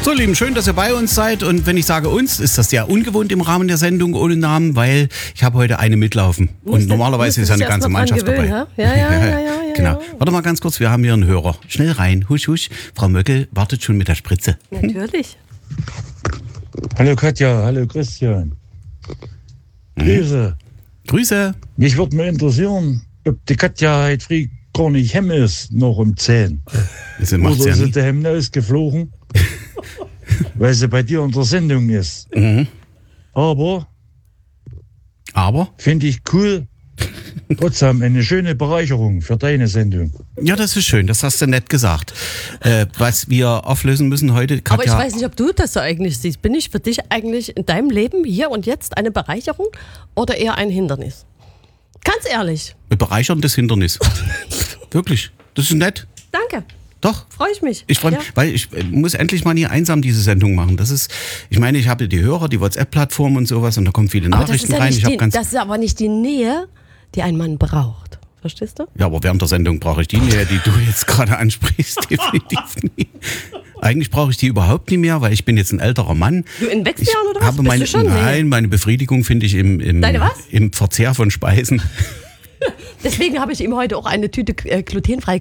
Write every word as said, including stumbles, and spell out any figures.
So, Lieben, schön, dass ihr bei uns seid. Und wenn ich sage uns, ist das sehr ungewohnt im Rahmen der Sendung ohne Namen, weil ich habe heute eine mitlaufen. Und normalerweise ist ja eine ganze Mannschaft dabei. Ja, ja, ja, ja, ja, ja. Genau. Warte mal ganz kurz, wir haben hier einen Hörer. Schnell rein, husch, husch. Frau Möckel wartet schon mit der Spritze. Natürlich. Hallo Katja, hallo Christian. Grüße. Grüße. Mich würde mal interessieren, ob die Katja heute früh gar nicht heim ist, noch um zehn. Sie macht's Oder ja ist sie nie. daheim ausgeflogen, weil sie bei dir in der Sendung ist. Mhm. Aber Aber? finde ich cool, trotzdem eine schöne Bereicherung für deine Sendung. Ja, das ist schön, das hast du nett gesagt. Äh, was wir auflösen müssen heute, Katja... Aber ich weiß nicht, ob du das so eigentlich siehst. Bin ich für dich eigentlich in deinem Leben hier und jetzt eine Bereicherung oder eher ein Hindernis? Ganz ehrlich. Ein bereicherndes Hindernis. Wirklich, das ist nett. Danke. Doch. Freue ich mich. Ich freue mich, Ja. weil ich äh, muss endlich mal nie einsam diese Sendung machen. Das ist, ich meine, ich habe die Hörer, die WhatsApp-Plattform und sowas und da kommen viele Aber das ist, Nachrichten ja rein. nicht Ich habe die, ganz, das ist aber nicht die Nähe, die ein Mann braucht. Verstehst du? ja, aber während der Sendung brauche ich die Nähe, die du jetzt gerade ansprichst, definitiv nie. Eigentlich brauche ich die überhaupt nicht mehr, weil ich bin jetzt ein älterer Mann. Du in Ich Wechseljahren oder was? habe Bist meine, du schon? nein, Nee. meine Befriedigung finde ich im, im, Deine was? im Verzehr von Speisen. Deswegen habe ich ihm heute auch eine Tüte äh, glutenfreie